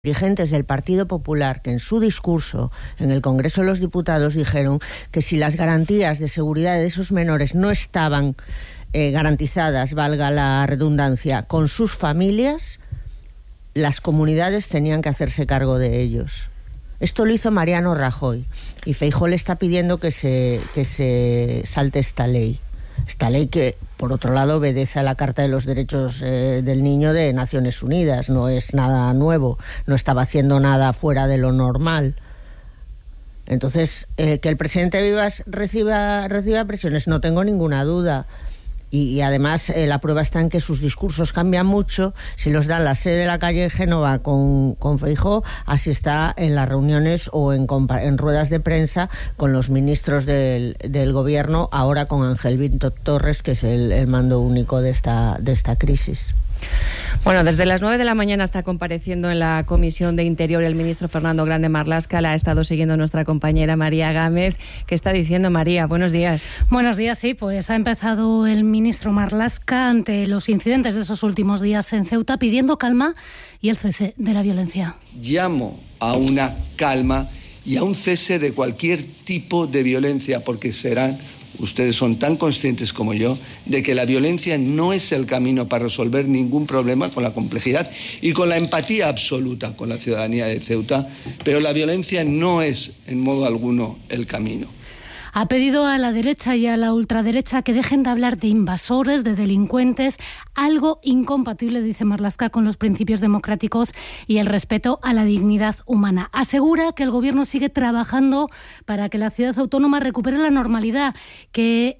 dirigentes del Partido Popular que en su discurso en el Congreso de los Diputados dijeron que si las garantías de seguridad de esos menores no estaban garantizadas, valga la redundancia, con sus familias, las comunidades tenían que hacerse cargo de ellos. Esto lo hizo Mariano Rajoy y Feijóo le está pidiendo que se salte esta ley. Esta ley que, por otro lado, obedece a la Carta de los Derechos del Niño de Naciones Unidas. No es nada nuevo, no estaba haciendo nada fuera de lo normal. Entonces, que el presidente Vivas reciba presiones, no tengo ninguna duda. Y además la prueba está en que sus discursos cambian mucho. Si los da en la sede de la calle Génova con Feijóo, así está en las reuniones o en ruedas de prensa con los ministros del gobierno, ahora con Ángel Víctor Torres, que es el mando único de esta crisis. Bueno, desde las 9 de la mañana está compareciendo en la Comisión de Interior el ministro Fernando Grande Marlaska. La ha estado siguiendo nuestra compañera María Gámez. ¿Qué está diciendo, María? Buenos días. Buenos días, sí, pues ha empezado el ministro Marlaska ante los incidentes de esos últimos días en Ceuta pidiendo calma y el cese de la violencia. Llamo a una calma y a un cese de cualquier tipo de violencia, porque ustedes son tan conscientes como yo de que la violencia no es el camino para resolver ningún problema, con la complejidad y con la empatía absoluta con la ciudadanía de Ceuta, pero la violencia no es en modo alguno el camino. Ha pedido a la derecha y a la ultraderecha que dejen de hablar de invasores, de delincuentes, algo incompatible, dice Marlaska, con los principios democráticos y el respeto a la dignidad humana. Asegura que el gobierno sigue trabajando para que la ciudad autónoma recupere la normalidad, que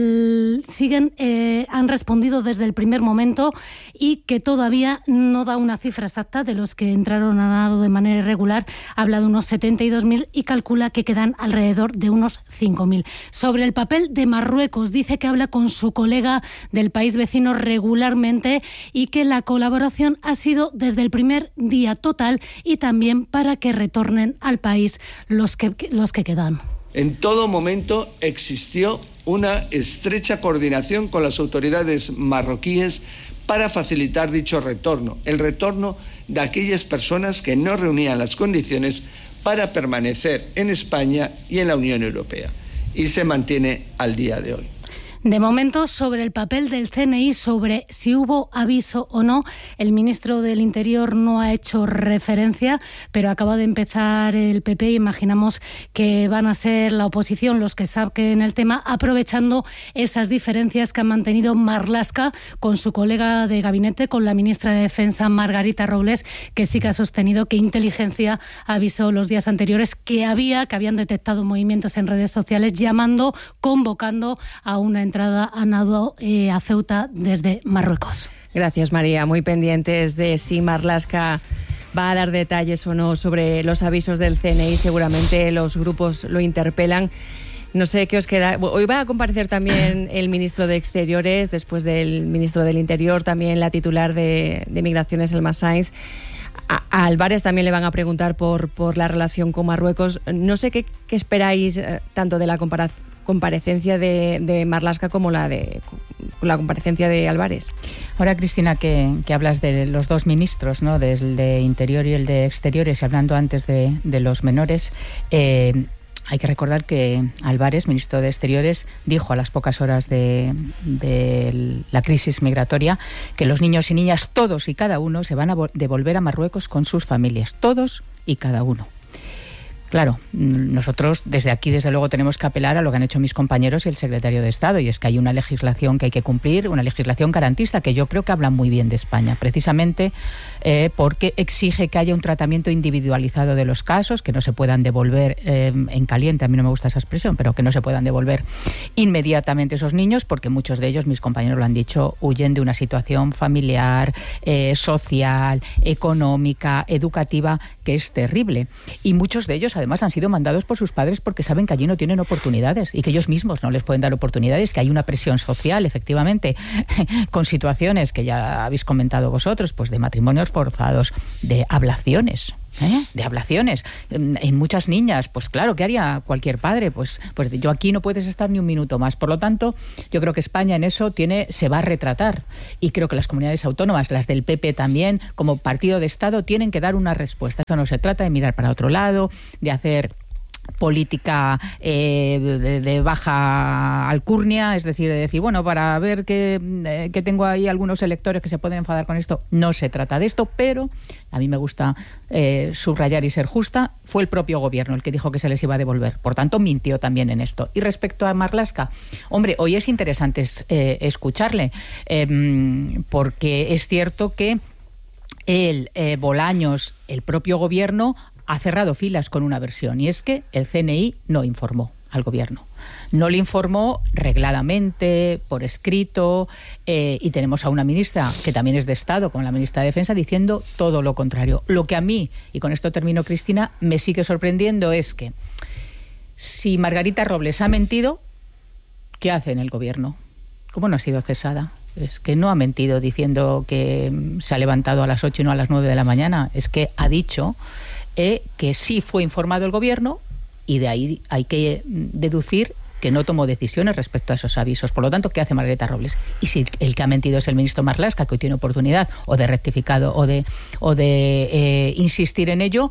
han respondido desde el primer momento y que todavía no da una cifra exacta de los que entraron a nado de manera irregular. Habla de unos 72.000 y calcula que quedan alrededor de unos 5.000. Sobre el papel de Marruecos, dice que habla con su colega del país vecino regularmente y que la colaboración ha sido desde el primer día total y también para que retornen al país los que quedan. En todo momento existió una estrecha coordinación con las autoridades marroquíes para facilitar dicho retorno, el retorno de aquellas personas que no reunían las condiciones para permanecer en España y en la Unión Europea. Y se mantiene al día de hoy. De momento, sobre el papel del CNI, sobre si hubo aviso o no, el ministro del Interior no ha hecho referencia, pero acaba de empezar el PP y imaginamos que van a ser la oposición los que saquen el tema, aprovechando esas diferencias que ha mantenido Marlaska con su colega de gabinete, con la ministra de Defensa, Margarita Robles, que sí que ha sostenido que Inteligencia avisó los días anteriores que habían detectado movimientos en redes sociales convocando a una entrada a nado a Ceuta desde Marruecos. Gracias, María. Muy pendientes de si Marlaska va a dar detalles o no sobre los avisos del CNI. Seguramente los grupos lo interpelan. No sé qué os queda. Hoy va a comparecer también el ministro de Exteriores, después del ministro del Interior, también la titular de Migraciones, Elma Sainz. A Álvarez también le van a preguntar por la relación con Marruecos. No sé qué esperáis tanto de la comparecencia de Marlaska como la comparecencia de Álvarez. Ahora, Cristina, que hablas de los dos ministros, ¿no?, del de Interior y el de Exteriores, y hablando antes de los menores, hay que recordar que Álvarez, ministro de Exteriores, dijo a las pocas horas de la crisis migratoria que los niños y niñas, todos y cada uno, se van a devolver a Marruecos con sus familias, todos y cada uno. Claro, nosotros desde aquí, desde luego, tenemos que apelar a lo que han hecho mis compañeros y el secretario de Estado, y es que hay una legislación que hay que cumplir, una legislación garantista, que yo creo que habla muy bien de España, precisamente porque exige que haya un tratamiento individualizado de los casos, que no se puedan devolver en caliente, a mí no me gusta esa expresión, pero que no se puedan devolver inmediatamente esos niños, porque muchos de ellos, mis compañeros lo han dicho, huyen de una situación familiar, social, económica, educativa, que es terrible. Y muchos de ellos, además, han sido mandados por sus padres porque saben que allí no tienen oportunidades y que ellos mismos no les pueden dar oportunidades, que hay una presión social, efectivamente, con situaciones que ya habéis comentado vosotros, pues de matrimonios forzados, de ablaciones. de ablaciones en muchas niñas. Pues claro, ¿qué haría cualquier padre? Pues yo aquí no puedes estar ni un minuto más. Por lo tanto, yo creo que España en eso se va a retratar, y creo que las comunidades autónomas, las del PP también, como partido de Estado, tienen que dar una respuesta. Eso no se trata de mirar para otro lado, de hacer política de baja alcurnia, es decir, de decir, bueno, para ver que tengo ahí algunos electores que se pueden enfadar con esto. No se trata de esto, pero a mí me gusta subrayar y ser justa. Fue el propio gobierno el que dijo que se les iba a devolver, por tanto mintió también en esto. Y respecto a Marlaska, hombre, hoy es interesante escucharle, porque es cierto que Bolaños, el propio gobierno, ha cerrado filas con una versión, y es que el CNI no informó al gobierno. No le informó regladamente, por escrito, y tenemos a una ministra que también es de Estado, como la ministra de Defensa, diciendo todo lo contrario. Lo que a mí, y con esto termino, Cristina, me sigue sorprendiendo es que si Margarita Robles ha mentido, ¿qué hace en el gobierno? ¿Cómo no ha sido cesada? Es que no ha mentido diciendo que se ha levantado a las 8 y no a las 9 de la mañana. Es que ha dicho que sí fue informado el gobierno, y de ahí hay que deducir que no tomó decisiones respecto a esos avisos. Por lo tanto, ¿qué hace Margarita Robles? Y si el que ha mentido es el ministro Marlaska, que hoy tiene oportunidad o de rectificado o de insistir en ello,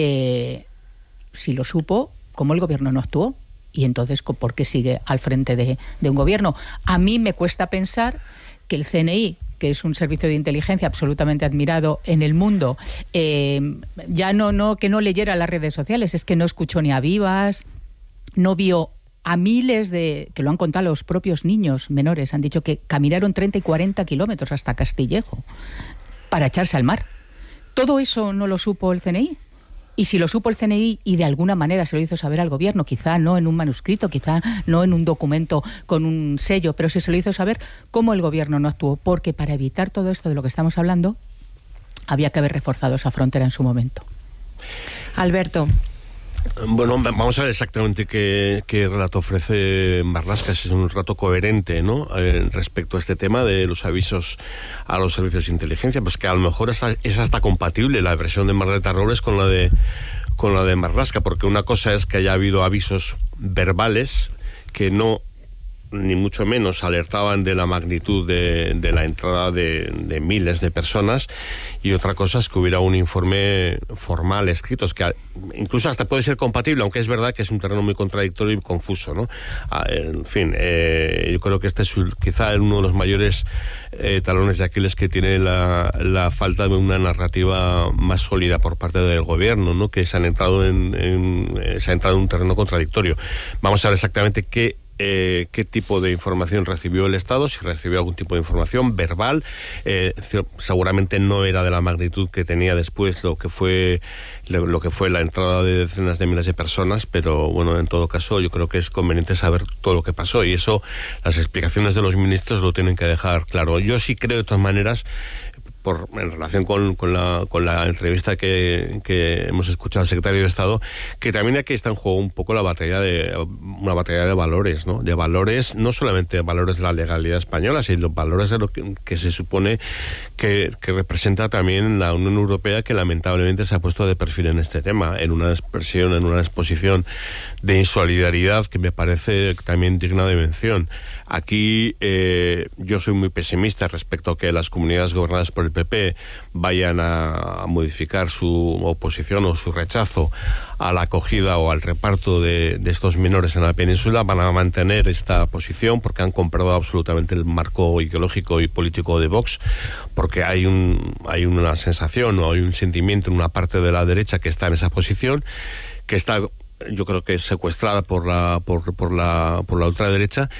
si lo supo, ¿cómo el gobierno no actuó? Y entonces, ¿por qué sigue al frente de un gobierno? A mí me cuesta pensar que el CNI, que es un servicio de inteligencia absolutamente admirado en el mundo, ya que no leyera las redes sociales, es que no escuchó ni a vivas, no vio a miles que lo han contado los propios niños menores, han dicho que caminaron 30 y 40 kilómetros hasta Castillejo para echarse al mar. ¿Todo eso no lo supo el CNI? Y si lo supo el CNI y de alguna manera se lo hizo saber al gobierno, quizá no en un manuscrito, quizá no en un documento con un sello, pero si se lo hizo saber, ¿cómo el gobierno no actuó? Porque para evitar todo esto de lo que estamos hablando, había que haber reforzado esa frontera en su momento. Alberto. Bueno, vamos a ver exactamente qué relato ofrece Marlaska, si es un relato coherente, ¿no? Respecto a este tema de los avisos a los servicios de inteligencia, pues que a lo mejor es hasta compatible la versión de Margarita Robles con la de Marlaska, porque una cosa es que haya habido avisos verbales que no, ni mucho menos, alertaban de la magnitud de la entrada de miles de personas, y otra cosa es que hubiera un informe formal escrito, que incluso hasta puede ser compatible, aunque es verdad que es un terreno muy contradictorio y confuso, ¿no? En fin, yo creo que este es quizá uno de los mayores talones de Aquiles que tiene la falta de una narrativa más sólida por parte del gobierno, ¿no? Que se han entrado en un terreno contradictorio. Vamos a ver exactamente qué tipo de información recibió el Estado, si recibió algún tipo de información verbal. Seguramente no era de la magnitud que tenía después lo que fue la entrada de decenas de miles de personas, pero bueno, en todo caso yo creo que es conveniente saber todo lo que pasó, y eso las explicaciones de los ministros lo tienen que dejar claro. Yo sí creo, de todas maneras, en relación con la entrevista que hemos escuchado al secretario de Estado, que también aquí está en juego un poco una batalla de valores, ¿no? De valores, no solamente valores de la legalidad española, sino valores de lo que se supone que representa también la Unión Europea, que lamentablemente se ha puesto de perfil en este tema, en una exposición de insolidaridad que me parece también digna de mención. Aquí yo soy muy pesimista respecto a que las comunidades gobernadas por el PP vayan a modificar su oposición o su rechazo a la acogida o al reparto de estos menores en la península. Van a mantener esta posición porque han comprado absolutamente el marco ideológico y político de Vox, porque hay una sensación o hay un sentimiento en una parte de la derecha que está en esa posición, que está, yo creo que secuestrada por la ultraderecha,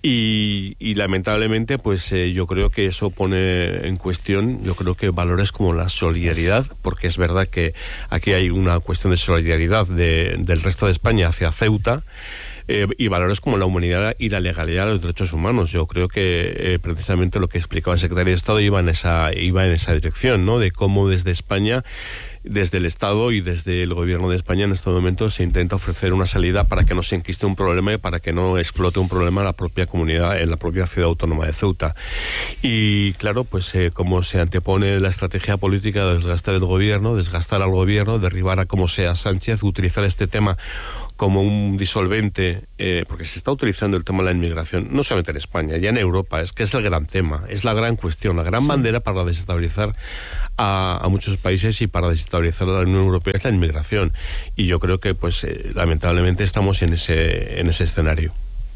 y lamentablemente pues yo creo que eso pone en cuestión, yo creo que valores como la solidaridad, porque es verdad que aquí hay una cuestión de solidaridad del resto de España hacia Ceuta, y valores como la humanidad y la legalidad de los derechos humanos. Yo creo que precisamente lo que explicaba el secretario de Estado iba en esa dirección, ¿no? De cómo desde España desde el Estado y desde el Gobierno de España en este momento se intenta ofrecer una salida para que no se enquiste un problema y para que no explote un problema en la propia comunidad, en la propia ciudad autónoma de Ceuta. Y claro, pues como se antepone la estrategia política de desgastar el gobierno, desgastar al gobierno, derribar a como sea Sánchez, utilizar este tema como un disolvente, porque se está utilizando el tema de la inmigración, no solamente en España, ya en Europa, es que es el gran tema, es la gran cuestión, la gran bandera para desestabilizar a muchos países y para desestabilizar a la Unión Europea es la inmigración. Y yo creo que, pues, lamentablemente estamos en ese escenario.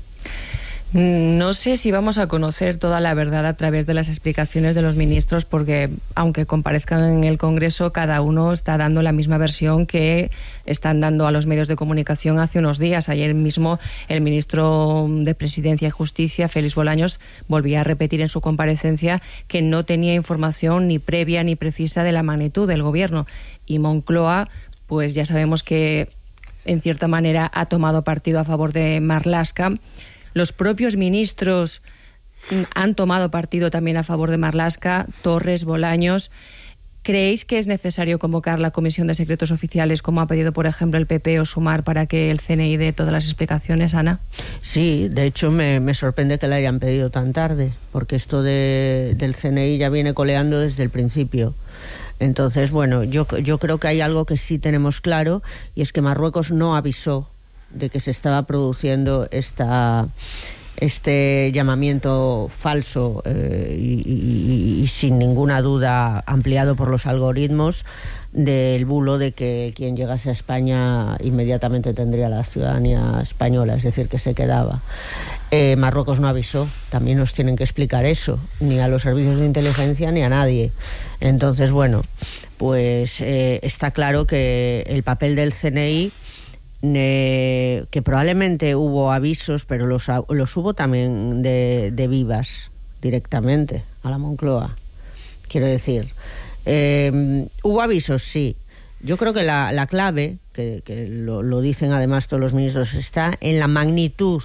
No sé si vamos a conocer toda la verdad a través de las explicaciones de los ministros, porque aunque comparezcan en el Congreso, cada uno está dando la misma versión que están dando a los medios de comunicación hace unos días. Ayer mismo el ministro de Presidencia y Justicia, Félix Bolaños, volvía a repetir en su comparecencia que no tenía información ni previa ni precisa de la magnitud del gobierno. Y Moncloa, pues ya sabemos que en cierta manera ha tomado partido a favor de Marlaska. Los propios ministros han tomado partido también a favor de Marlaska, Torres, Bolaños. ¿Creéis que es necesario convocar la Comisión de Secretos Oficiales, como ha pedido, por ejemplo, el PP o Sumar, para que el CNI dé todas las explicaciones, Ana? Sí, de hecho me sorprende que la hayan pedido tan tarde, porque esto del CNI ya viene coleando desde el principio. Entonces, bueno, yo creo que hay algo que sí tenemos claro, y es que Marruecos no avisó de que se estaba produciendo este llamamiento falso y sin ninguna duda ampliado por los algoritmos del bulo de que quien llegase a España inmediatamente tendría la ciudadanía española, es decir, que se quedaba. Marruecos no avisó, también nos tienen que explicar eso, ni a los servicios de inteligencia ni a nadie. Entonces, bueno, pues está claro que el papel del CNI, que probablemente hubo avisos, pero los hubo también de Vivas directamente a la Moncloa. Quiero decir, hubo avisos, sí. Yo creo que la clave, que lo dicen además todos los ministros, está en la magnitud.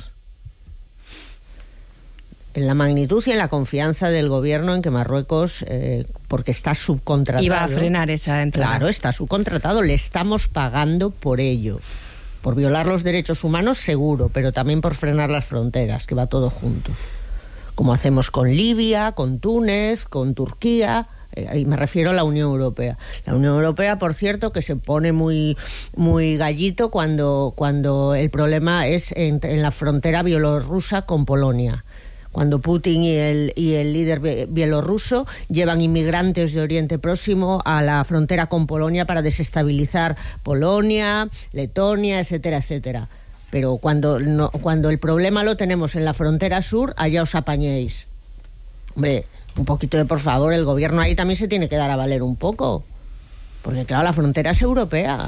En la magnitud y en la confianza del gobierno en que Marruecos, porque está subcontratado. Iba a frenar esa entrada. Claro, está subcontratado, le estamos pagando por ello. Por violar los derechos humanos, seguro, pero también por frenar las fronteras, que va todo junto. Como hacemos con Libia, con Túnez, con Turquía, y me refiero a la Unión Europea. La Unión Europea, por cierto, que se pone muy gallito cuando el problema es en la frontera bielorrusa con Polonia. Cuando Putin y el líder bielorruso llevan inmigrantes de Oriente Próximo a la frontera con Polonia para desestabilizar Polonia, Letonia, etcétera, etcétera. Pero cuando el problema lo tenemos en la frontera sur, allá os apañéis. Hombre, un poquito de por favor, el gobierno ahí también se tiene que dar a valer un poco. Porque claro, la frontera es europea.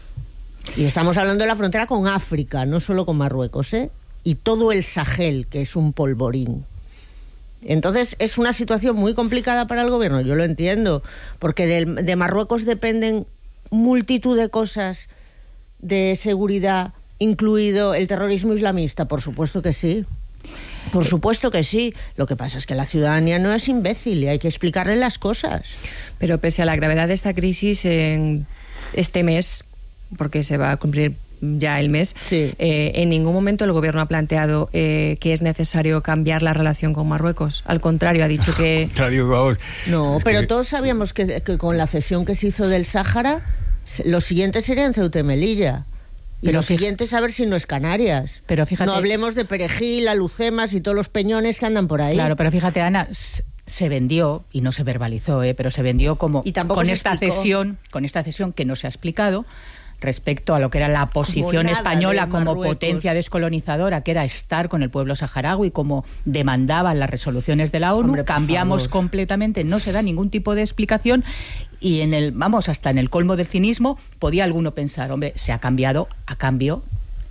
Y estamos hablando de la frontera con África, no solo con Marruecos, ¿eh? Y todo el Sahel, que es un polvorín. Entonces es una situación muy complicada para el gobierno, yo lo entiendo, porque de Marruecos dependen multitud de cosas de seguridad, incluido el terrorismo islamista. Por supuesto que sí. Por supuesto que sí. Lo que pasa es que la ciudadanía no es imbécil y hay que explicarle las cosas. Pero pese a la gravedad de esta crisis, en este mes, porque se va a cumplir ya el mes, sí. En ningún momento el gobierno ha planteado que es necesario cambiar la relación con Marruecos. Al contrario, ha dicho que... No, pero todos sabíamos que con la cesión que se hizo del Sáhara, los siguientes serían Ceuta y Melilla. Y pero los siguientes a ver si no es Canarias. Pero fíjate, no hablemos de Perejil, Alucemas y todos los peñones que andan por ahí. Claro, pero fíjate, Ana, se vendió, y no se verbalizó, pero se vendió como con esta cesión que no se ha explicado, respecto a lo que era la posición española como potencia descolonizadora, que era estar con el pueblo saharaui, como demandaban las resoluciones de la ONU. Hombre, cambiamos completamente, no se da ningún tipo de explicación, y hasta en el colmo del cinismo podía alguno pensar, hombre, se ha cambiado a cambio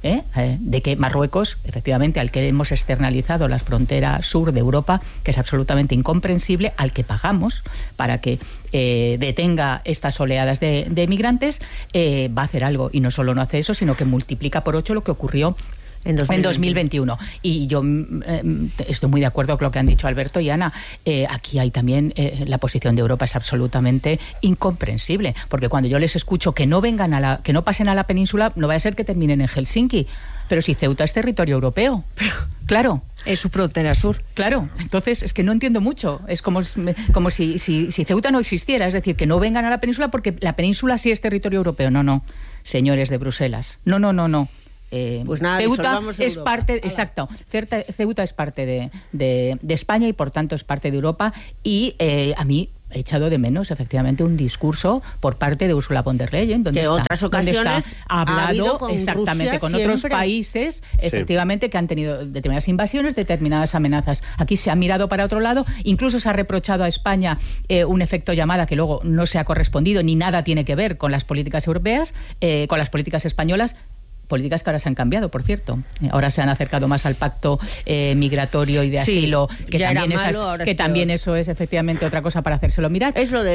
de que Marruecos, efectivamente, al que hemos externalizado la frontera sur de Europa, que es absolutamente incomprensible, al que pagamos para que detenga estas oleadas de migrantes, va a hacer algo. Y no solo no hace eso, sino que multiplica por 8 lo que ocurrió En 2021. Y yo estoy muy de acuerdo con lo que han dicho Alberto y Ana. Aquí hay también, la posición de Europa es absolutamente incomprensible, porque cuando yo les escucho que no vengan que no pasen a la península, no vaya a ser que terminen en Helsinki. Pero si Ceuta es territorio europeo, claro. Es su frontera sur. Claro, entonces es que no entiendo mucho. Es como si Ceuta no existiera, es decir, que no vengan a la península porque la península sí es territorio europeo. No, señores de Bruselas. No. Pues nada, Ceuta es parte, exacto. Ceuta es parte de España y por tanto es parte de Europa. Y a mí he echado de menos efectivamente un discurso por parte de Ursula von der Leyen, donde que otras ocasiones ha hablado con exactamente Rusia con siempre. Otros países, efectivamente, que han tenido determinadas invasiones, determinadas amenazas. Aquí se ha mirado para otro lado, incluso se ha reprochado a España un efecto llamada que luego no se ha correspondido ni nada tiene que ver con las políticas europeas, con las políticas españolas. Políticas que ahora se han cambiado, por cierto. Ahora se han acercado más al pacto migratorio y de asilo, que también eso es efectivamente otra cosa para hacérselo mirar. Es lo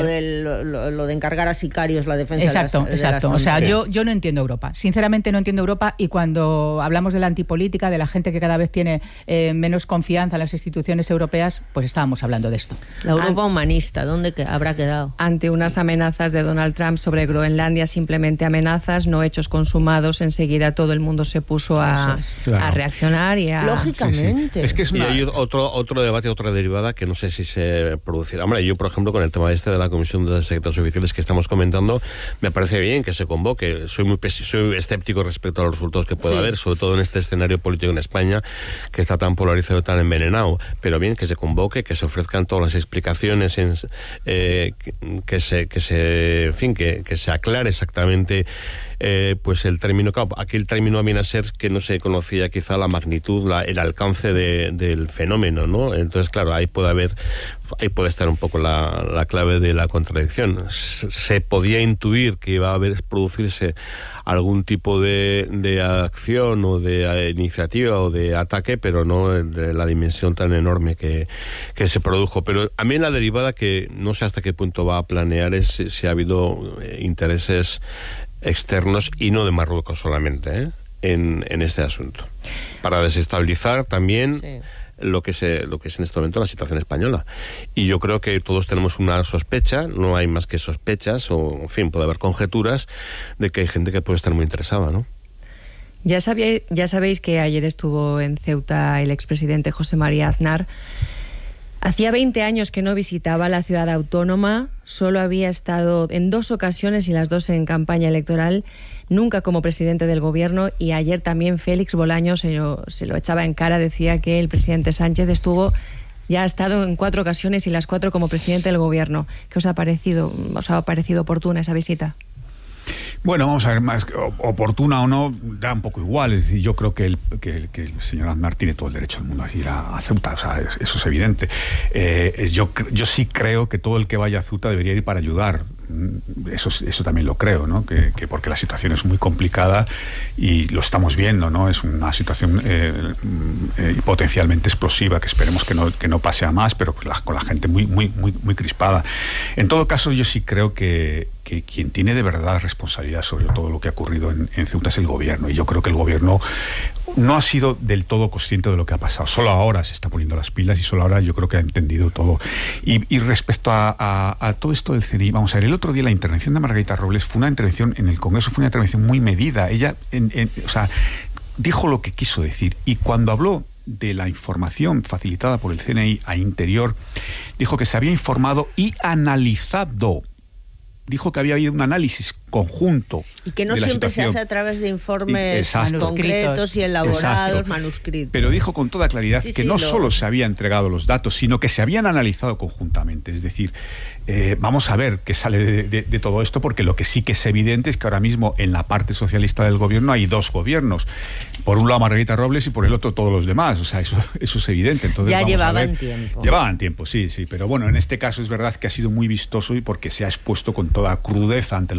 de encargar a sicarios la defensa exacto. de las O sea, yo no entiendo Europa. Sinceramente no entiendo Europa, y cuando hablamos de la antipolítica, de la gente que cada vez tiene menos confianza en las instituciones europeas, pues estábamos hablando de esto. La Europa humanista, ¿dónde habrá quedado? Ante unas amenazas de Donald Trump sobre Groenlandia, simplemente amenazas, no hechos consumados, enseguida todo el mundo se puso a reaccionar y a... Lógicamente. Sí. Es que es una... Y hay otro debate, otra derivada que no sé si se producirá. Hombre, yo, por ejemplo, con el tema de la Comisión de Secretos Oficiales que estamos comentando, me parece bien que se convoque. Soy escéptico respecto a los resultados que pueda haber, sobre todo en este escenario político en España, que está tan polarizado, tan envenenado. Pero bien, que se convoque, que se ofrezcan todas las explicaciones, que se aclare exactamente pues el término. Claro, aquí el término viene a ser que no se conocía quizá la magnitud, el alcance del fenómeno, ¿no? Entonces, claro, ahí puede estar un poco la clave de la contradicción. Se podía intuir que iba a producirse algún tipo de acción o de iniciativa o de ataque, pero no de la dimensión tan enorme que se produjo. Pero a mí la derivada que no sé hasta qué punto va a planear es si ha habido intereses externos y no de Marruecos solamente, en este asunto, para desestabilizar también lo que es en este momento la situación española. Y yo creo que todos tenemos una sospecha, no hay más que sospechas, o en fin, puede haber conjeturas de que hay gente que puede estar muy interesada, ¿no? Ya sabéis que ayer estuvo en Ceuta el expresidente José María Aznar. Hacía 20 años que no visitaba la ciudad autónoma, solo había estado en 2 ocasiones y las 2 en campaña electoral, nunca como presidente del gobierno, y ayer también Félix Bolaños se lo echaba en cara, decía que el presidente Sánchez ya ha estado en 4 ocasiones y las 4 como presidente del gobierno. ¿Qué os ha parecido? ¿Os ha parecido oportuna esa visita? Bueno, vamos a ver, más oportuna o no, da un poco igual. Es decir, yo creo que el señor Aznar tiene todo el derecho del mundo a ir a Ceuta, o sea, eso es evidente. Yo sí creo que todo el que vaya a Ceuta debería ir para ayudar. Eso también lo creo, ¿no? Que porque la situación es muy complicada y lo estamos viendo, ¿no? Es una situación potencialmente explosiva, que esperemos que no pase a más, pero con la gente muy crispada. En todo caso, yo sí creo que quien tiene de verdad responsabilidad sobre todo lo que ha ocurrido en Ceuta es el gobierno, y yo creo que el gobierno no ha sido del todo consciente de lo que ha pasado. Solo ahora se está poniendo las pilas y solo ahora yo creo que ha entendido todo. Y respecto a todo esto del CNI, vamos a ver, el otro día la intervención de Margarita Robles fue una intervención en el Congreso, fue una intervención muy medida. Ella dijo lo que quiso decir, y cuando habló de la información facilitada por el CNI a Interior, dijo que se había informado y analizado. Dijo que había habido un análisis conjunto. Y que no siempre se hace a través de informes concretos y elaborados, manuscritos. Pero dijo con toda claridad que no solo se habían entregado los datos, sino que se habían analizado conjuntamente. Es decir, vamos a ver qué sale de todo esto, porque lo que sí que es evidente es que ahora mismo en la parte socialista del gobierno hay 2 gobiernos. Por un lado Margarita Robles y por el otro todos los demás. O sea, eso es evidente. Entonces, ya llevaban tiempo. Llevaban tiempo, sí. Pero bueno, en este caso es verdad que ha sido muy vistoso, y porque se ha expuesto con toda crudeza ante la opinión pública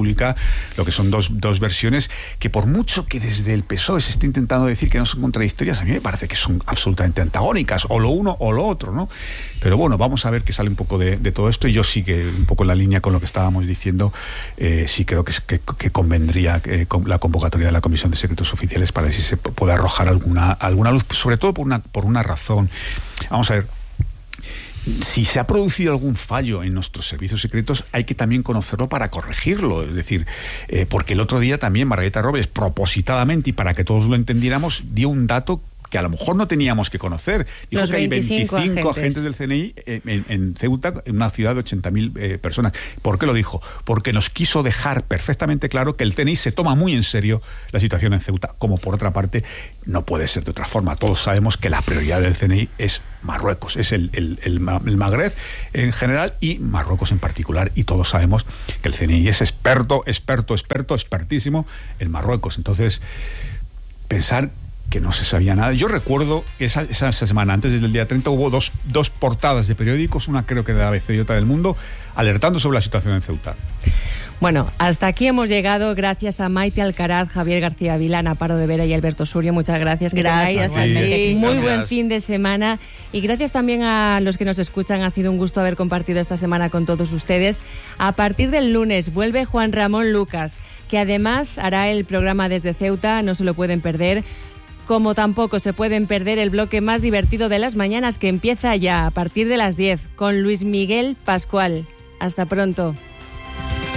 República, lo que son dos versiones que, por mucho que desde el PSOE se esté intentando decir que no son contradictorias, a mí me parece que son absolutamente antagónicas, o lo uno o lo otro, ¿no? Pero bueno, vamos a ver qué sale un poco de todo esto, y yo sí que, un poco en la línea con lo que estábamos diciendo, sí creo que convendría la convocatoria de la Comisión de Secretos Oficiales para ver si se puede arrojar alguna luz, sobre todo por una razón. Vamos a ver, si se ha producido algún fallo en nuestros servicios secretos, hay que también conocerlo para corregirlo. Es decir, porque el otro día también Margarita Robles, propositadamente, y para que todos lo entendiéramos, dio un dato que a lo mejor no teníamos que conocer. Dijo que hay 25 agentes del CNI en Ceuta, en una ciudad de 80.000 personas. ¿Por qué lo dijo? Porque nos quiso dejar perfectamente claro que el CNI se toma muy en serio la situación en Ceuta, como por otra parte no puede ser de otra forma. Todos sabemos que la prioridad del CNI es Marruecos, es el Magreb en general y Marruecos en particular, y todos sabemos que el CNI es expertísimo en Marruecos. Entonces, pensar que no se sabía nada. Yo recuerdo que esa semana, antes del día 30, hubo dos portadas de periódicos, una creo que de ABC y otra del Mundo, alertando sobre la situación en Ceuta. Bueno, hasta aquí hemos llegado, gracias a Maite Alcaraz, Javier García Vilán, Amparo de Vera y Alberto Surio. Muchas gracias. Gracias, muy buen fin de semana. Y gracias también a los que nos escuchan. Ha sido un gusto haber compartido esta semana con todos ustedes. A partir del lunes vuelve Juan Ramón Lucas, que además hará el programa desde Ceuta. No se lo pueden perder. Como tampoco se pueden perder el bloque más divertido de las mañanas, que empieza ya a partir de las 10 con Luis Miguel Pascual. Hasta pronto.